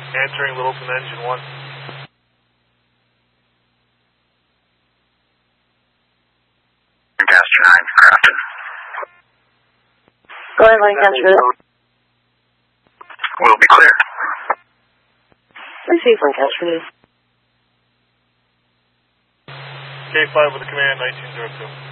Answering Littleton Engine 1. Lancaster 9, Crafton. Go ahead, Lancaster. Will be clear. Receive, Lancaster. K5 with the command 1902.